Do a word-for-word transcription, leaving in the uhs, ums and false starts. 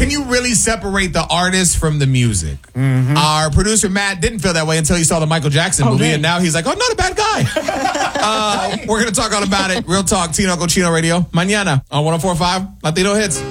Can you really separate the artist from the music? Mm-hmm. Our producer, Matt, didn't feel that way until he saw the Michael Jackson movie, Okay. and now he's like, oh, not a bad guy. uh, we're going to talk all about it. Real Talk, Tino Cochino Radio. Mañana on one oh four point five Latino Hits.